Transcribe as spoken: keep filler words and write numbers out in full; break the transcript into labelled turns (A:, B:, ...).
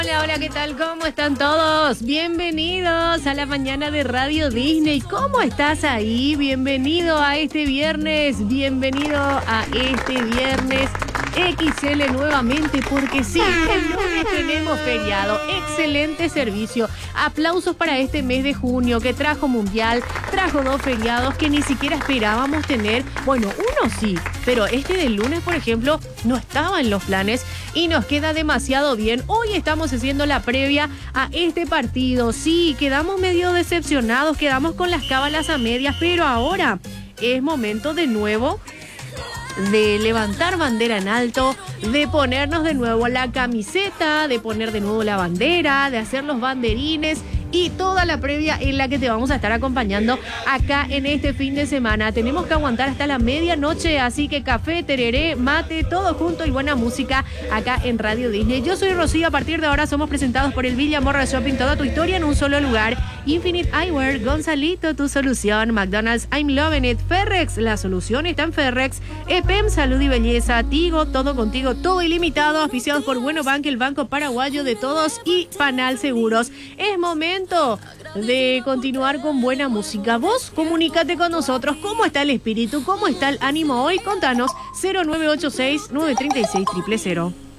A: Hola, hola, ¿qué tal? ¿Cómo están todos? Bienvenidos a la mañana de Radio Disney. ¿Cómo estás ahí? Bienvenido a este viernes, bienvenido a este viernes X L nuevamente, porque sí, el lunes tenemos feriado. Excelente servicio. Aplausos para este mes de junio que trajo mundial, trajo dos feriados que ni siquiera esperábamos tener. Bueno, uno sí, pero este del lunes, por ejemplo, no estaba en los planes y nos queda demasiado bien. Hoy estamos haciendo la previa a este partido. Sí, quedamos medio decepcionados, quedamos con las cábalas a medias, pero ahora es momento de nuevo de levantar bandera en alto, de ponernos de nuevo la camiseta, de poner de nuevo la bandera, de hacer los banderines y toda la previa en la que te vamos a estar acompañando acá en este fin de semana. Tenemos que aguantar hasta la medianoche, así que café, tereré, mate, todo junto y buena música acá en Radio Disney. Yo soy Rocío, a partir de ahora somos presentados por el Villa Morra Shopping, toda tu historia en un solo lugar. Infinite Eyewear, Gonzalito, tu solución. McDonald's, I'm loving it. Ferrex, la solución está en Ferrex. E P E M, salud y belleza. Tigo, todo contigo, todo ilimitado. Oficiados por Bueno Bank, el banco paraguayo de todos, y Panal Seguros. Es momento de continuar con buena música. Vos comunícate con nosotros. ¿Cómo está el espíritu? ¿Cómo está el ánimo hoy? Contanos. cero nueve ocho seis, nueve tres seis, cero cero cero.